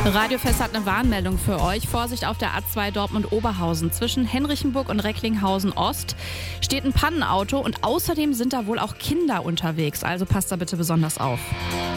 Radio Fest hat eine Warnmeldung für euch. Vorsicht auf der A2 Dortmund-Oberhausen. Zwischen Henrichenburg und Recklinghausen Ost steht ein Pannenauto und außerdem sind da wohl auch Kinder unterwegs. Also passt da bitte besonders auf.